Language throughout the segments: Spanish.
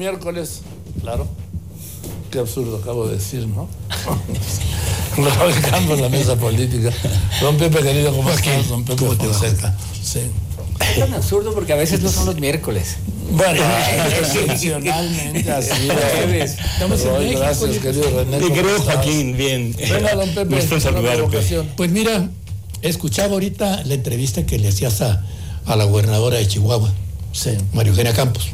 miércoles, claro. Qué absurdo acabo de decir, ¿no? Raúl Campos en la mesa política. Don Pepe, querido, ¿cómo estás? Don Pepe Fonseca. Sí. Es tan absurdo porque a veces no son los miércoles. Bueno, excepcionalmente así. Estamos en México. Gracias, querido René. Mi querido Joaquín, bien. Venga, don Pepe. Gusto saludarte. Pues mira, escuchaba ahorita la entrevista que le hacías a la gobernadora de Chihuahua, Sí. María Eugenia Campos.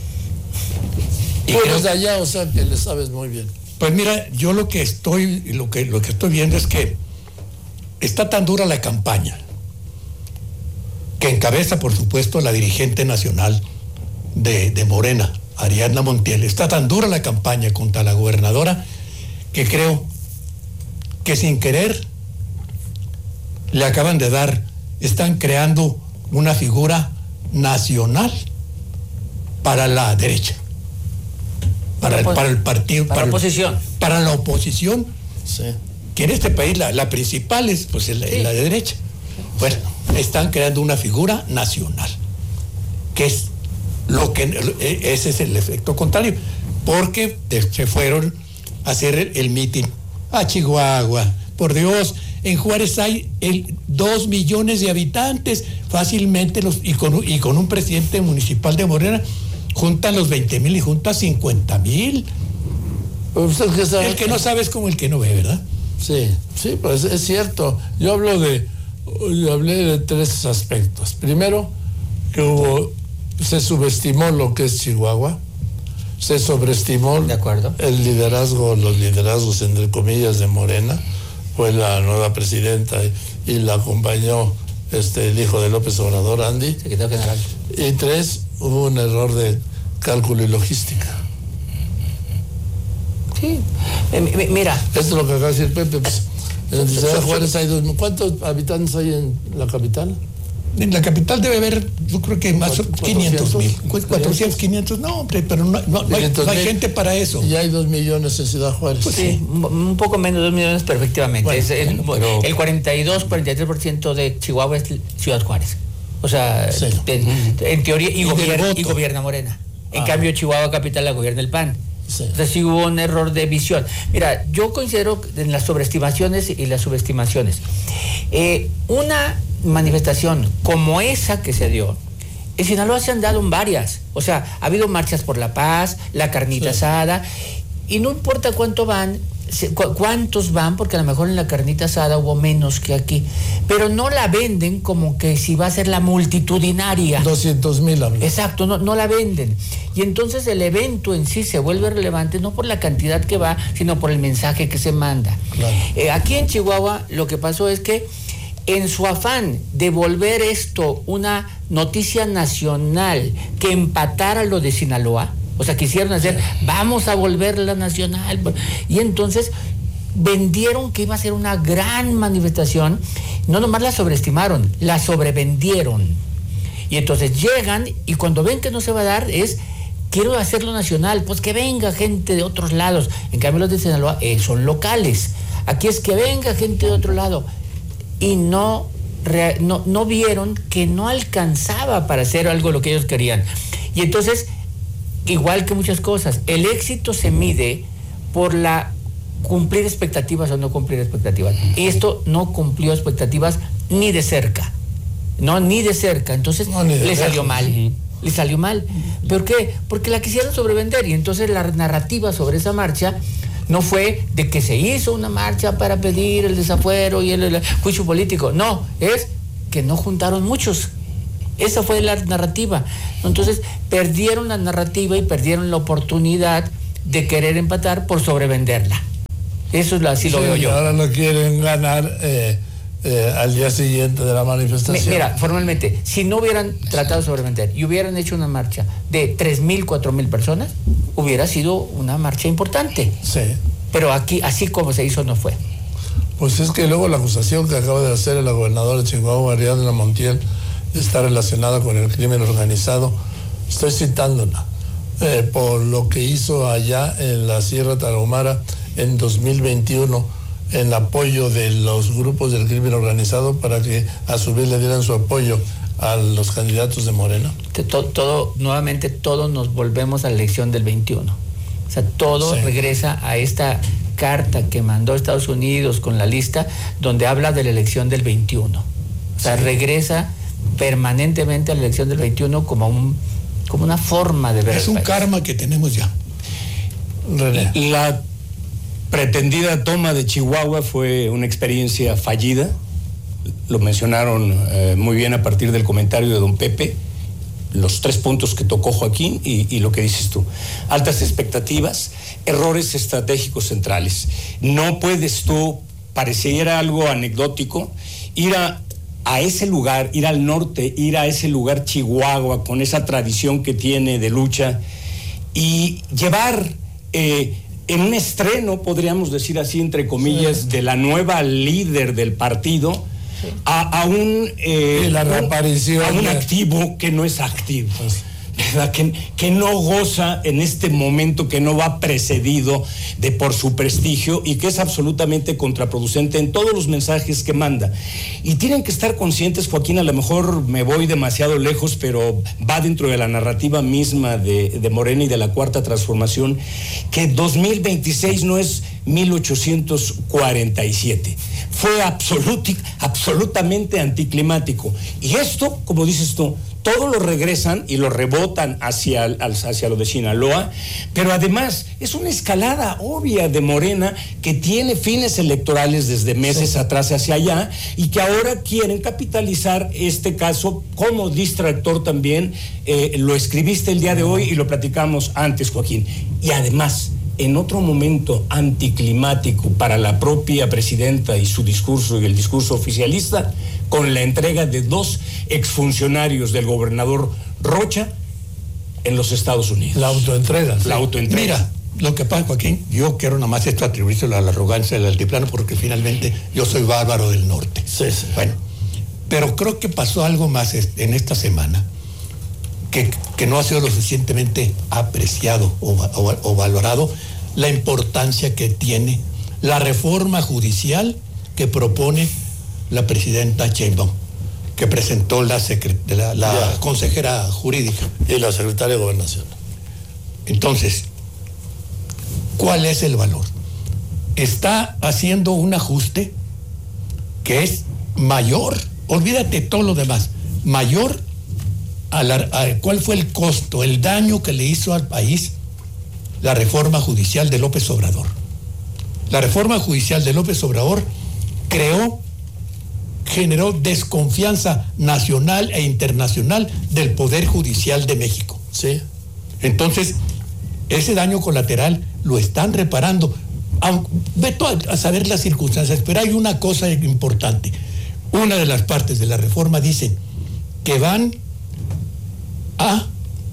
Y pues de allá, o sea, que le sabes muy bien. Pues mira, yo lo que estoy viendo es que está tan dura la campaña que encabeza, por supuesto, la dirigente nacional de Morena, Ariadna Montiel. Está tan dura la campaña contra la gobernadora que creo que sin querer le acaban de están creando una figura nacional para la derecha. Para el partido, para la oposición. Para la oposición, Sí. que en este país la principal es pues la de derecha. Bueno, están creando una figura nacional, que es ese es el efecto contrario, porque se fueron a hacer el mitin a Chihuahua. Por Dios, en Juárez hay 2 millones de habitantes, fácilmente y con un presidente municipal de Morena, juntan los 20,000 y juntan 50,000. El que no sabe es como el que no ve, ¿verdad? Sí, pues es cierto. Yo hablé de 3 aspectos. Primero, que se subestimó lo que es Chihuahua, se sobreestimó De acuerdo. los liderazgos entre comillas de Morena. Fue la nueva presidenta y la acompañó el hijo de López Obrador, Andy. Secretario General. Y 3, hubo un error de cálculo y logística. Sí. Mira. Esto es lo que acaba de decir Pepe. Pues, en Ciudad Juárez hay ¿cuántos habitantes hay en la capital? En la capital debe haber, yo creo que más 500,000. 400, 500, no, hombre, pero no hay gente para eso. Y hay 2 millones en Ciudad Juárez. Pues sí, un poco menos de 2 millones, pero efectivamente. Bueno, pero el 42-43% de Chihuahua es Ciudad Juárez. O sea, Sí. en teoría, y voto. gobierna Morena. En cambio, Chihuahua capital la gobierna el PAN. Sí. O sea, sí hubo un error de visión. Mira, yo considero en las sobreestimaciones y las subestimaciones. Una manifestación como esa que se dio, en Sinaloa se han dado varias. O sea, ha habido marchas por la paz, la carnita asada, y no importa cuántos van, porque a lo mejor en la carnita asada hubo menos que aquí, pero no la venden como que si va a ser la multitudinaria. 200,000 habló. Exacto, no la venden. Y entonces el evento en sí se vuelve relevante no por la cantidad que va, sino por el mensaje que se manda. Claro. Aquí en Chihuahua lo que pasó es que en su afán de volver esto una noticia nacional que empatara lo de Sinaloa, o sea, quisieron hacer, vamos a volverla nacional, y entonces vendieron que iba a ser una gran manifestación. No nomás la sobreestimaron, la sobrevendieron. Y entonces llegan y cuando ven que no se va a dar quiero hacerlo nacional, pues que venga gente de otros lados. En cambio los de Sinaloa son locales. Aquí es que venga gente de otro lado. Y no vieron que no alcanzaba para hacer algo lo que ellos querían. Y entonces, igual que muchas cosas, el éxito se mide por la cumplir expectativas o no cumplir expectativas. Y esto no cumplió expectativas ni de cerca. No, ni de cerca. Entonces le salió mal. Le salió mal. ¿Por qué? Porque la quisieron sobrevender. Y entonces la narrativa sobre esa marcha no fue de que se hizo una marcha para pedir el desafuero y el juicio político. No, es que no juntaron muchos. Esa fue la narrativa. Entonces perdieron la narrativa y perdieron la oportunidad de querer empatar por sobrevenderla. Eso es así lo veo yo. Ahora no quieren ganar al día siguiente de la manifestación. Mira, formalmente, si no hubieran tratado de sobrevender y hubieran hecho una marcha de 3,000, 4,000 personas, hubiera sido una marcha importante. Sí. Pero aquí, así como se hizo, no fue. Pues es que luego la acusación que acaba de hacer el gobernador de Chihuahua, Ariadna Montiel, está relacionada con el crimen organizado. Estoy citándola por lo que hizo allá en la Sierra Tarahumara en 2021 en apoyo de los grupos del crimen organizado para que a su vez le dieran su apoyo a los candidatos de Morena. Nuevamente todos nos volvemos a la elección del 21. O sea, todo regresa a esta carta que mandó Estados Unidos con la lista donde habla de la elección del 21. O sea, regresa permanentemente a la elección del 21 como una forma de ver. Es un karma que tenemos ya. René. La pretendida toma de Chihuahua fue una experiencia fallida. Lo mencionaron muy bien a partir del comentario de don Pepe, los 3 puntos que tocó Joaquín y lo que dices tú. Altas expectativas, errores estratégicos centrales. No puedes tú, pareciera algo anecdótico, ir a ese lugar, ir al norte, ir a ese lugar Chihuahua, con esa tradición que tiene de lucha, y llevar en un estreno, podríamos decir así, entre comillas, de la nueva líder del partido, a un la reaparición a un activo que no es activo, ¿verdad? Que no goza en este momento, que no va precedido por su prestigio y que es absolutamente contraproducente en todos los mensajes que manda. Y tienen que estar conscientes, Joaquín, a lo mejor me voy demasiado lejos, pero va dentro de la narrativa misma de Morena y de la Cuarta Transformación, que 2026 no es 1847. Fue absolutamente anticlimático. Y esto, como dices tú, todos lo regresan y lo rebotan hacia lo de Sinaloa, pero además es una escalada obvia de Morena que tiene fines electorales desde meses atrás hacia allá y que ahora quieren capitalizar este caso como distractor también. Lo escribiste el día de hoy y lo platicamos antes, Joaquín. Y además, en otro momento anticlimático para la propia presidenta y su discurso y el discurso oficialista, con la entrega de 2 exfuncionarios del gobernador Rocha en los Estados Unidos. La autoentrega. La autoentrega. Mira, lo que pasa, Joaquín, yo quiero nada más esto atribuírselo a la arrogancia del altiplano, porque finalmente yo soy bárbaro del norte. Sí. Bueno, pero creo que pasó algo más en esta semana que no ha sido lo suficientemente apreciado o valorado, la importancia que tiene la reforma judicial que propone la presidenta Sheinbaum, que presentó la consejera jurídica y la secretaria de Gobernación. Entonces, ¿cuál es el valor? Está haciendo un ajuste que es mayor, olvídate todo lo demás, mayor ¿cuál fue el costo, el daño que le hizo al país la reforma judicial de López Obrador? La reforma judicial de López Obrador generó desconfianza nacional e internacional del Poder Judicial de México. Sí. Entonces, ese daño colateral lo están reparando. Veto a saber las circunstancias, pero hay una cosa importante. Una de las partes de la reforma dice que van a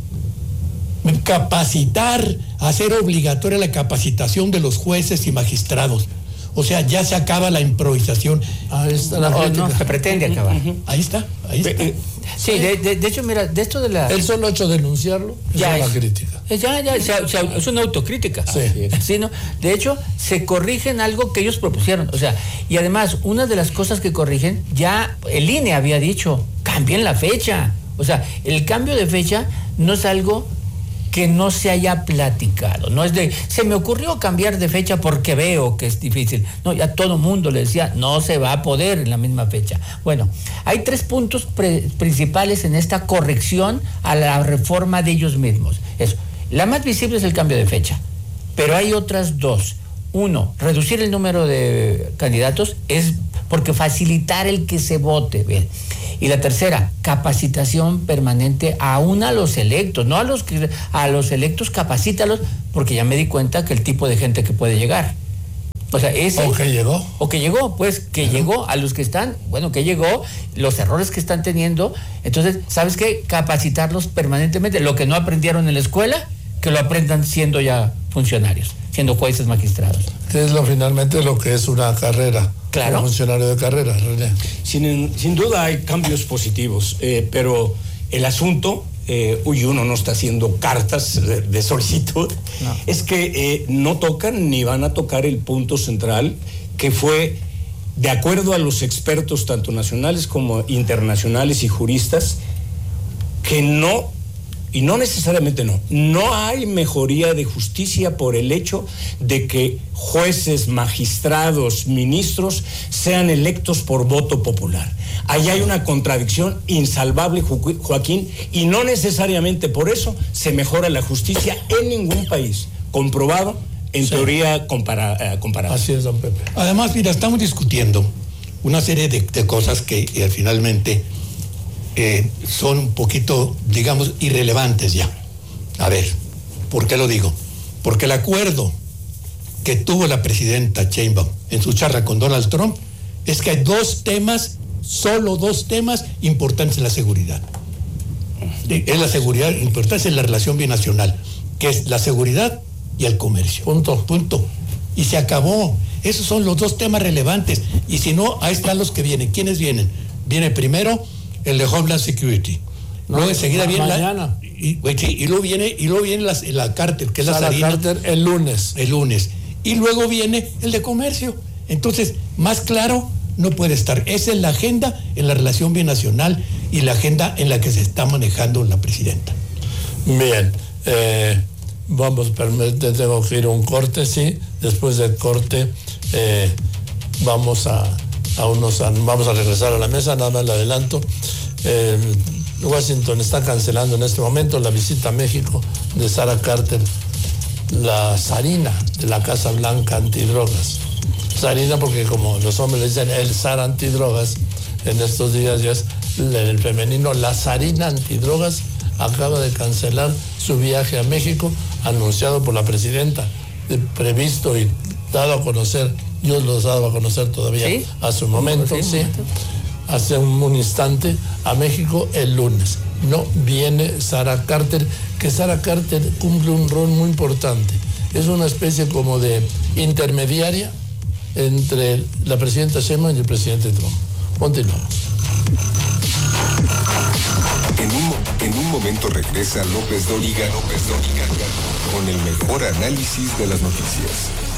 capacitar, a hacer obligatoria la capacitación de los jueces y magistrados. O sea, ya se acaba la improvisación. Ahí está la no, se pretende acabar. Ahí está. Sí, de hecho, mira, de esto de la... El solo hecho de denunciarlo ya es una crítica. Es una autocrítica. Sí. ¿No? De hecho, se corrigen algo que ellos propusieron. O sea, y además, una de las cosas que corrigen, ya el INE había dicho, cambien la fecha. O sea, el cambio de fecha no es algo que no se haya platicado, no es de, se me ocurrió cambiar de fecha porque veo que es difícil. No, ya todo mundo le decía, no se va a poder en la misma fecha. Bueno, hay 3 puntos principales en esta corrección a la reforma de ellos mismos. Eso. La más visible es el cambio de fecha, pero hay otras 2. 1, reducir el número de candidatos es porque facilitar el que se vote. Bien. Y la tercera, capacitación permanente aún a los electos, no a los electos, capacítalos, porque ya me di cuenta que el tipo de gente que puede llegar. O sea, llegó a los que están, que llegó, los errores que están teniendo. Entonces, ¿sabes qué? Capacitarlos permanentemente. Lo que no aprendieron en la escuela, que lo aprendan siendo ya funcionarios, siendo jueces, magistrados. Que es finalmente lo que es una carrera. Claro. Un funcionario de carrera, René. Sin duda hay cambios positivos, pero el asunto, uno no está haciendo cartas de solicitud, es que no tocan ni van a tocar el punto central, que fue de acuerdo a los expertos, tanto nacionales como internacionales y juristas, que no necesariamente no hay mejoría de justicia por el hecho de que jueces, magistrados, ministros sean electos por voto popular. Ahí hay una contradicción insalvable, Joaquín, y no necesariamente por eso se mejora la justicia en ningún país, comprobado en teoría comparada. Así es, don Pepe. Además, mira, estamos discutiendo una serie de cosas que finalmente son un poquito, digamos, irrelevantes ya. A ver, ¿por qué lo digo? Porque el acuerdo que tuvo la presidenta Sheinbaum en su charla con Donald Trump es que hay solo dos temas importantes en la seguridad. Es la seguridad importante en la relación binacional, que es la seguridad y el comercio. Punto. Y se acabó. Esos son los dos temas relevantes. Y si no, ahí están los que vienen. ¿Quiénes vienen? Viene primero el de Homeland Security. Luego enseguida viene mañana. Y luego viene la Carter, que es la Sarina. Carter el lunes. Y luego viene el de comercio. Entonces, más claro no puede estar. Esa es la agenda en la relación binacional y la agenda en la que se está manejando la presidenta. Bien. Tengo que ir a un corte, sí. Después del corte vamos a regresar a la mesa, nada más le adelanto. Washington está cancelando en este momento la visita a México de Sara Carter, la zarina de la Casa Blanca antidrogas. Zarina porque como los hombres le dicen el zar antidrogas, en estos días ya es el femenino, la zarina antidrogas acaba de cancelar su viaje a México, anunciado por la presidenta, previsto y dado a conocer, yo los he dado a conocer todavía, ¿sí? A su momento, sí, hace un instante, a México el lunes. No viene Sara Carter, que Sara Carter cumple un rol muy importante. Es una especie como de intermediaria entre la presidenta Sheinbaum y el presidente Trump. Continuamos. En un momento regresa López Dóriga con el mejor análisis de las noticias.